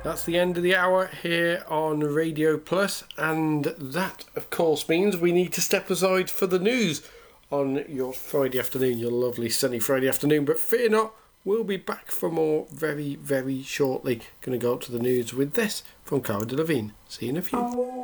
That's the end of the hour here on Radio Plus, and that, of course, means we need to step aside for the news on your Friday afternoon, your lovely sunny Friday afternoon. But fear not, we'll be back for more very, very shortly. Going to go up to the news with this from Cara Delevingne. See you in a few.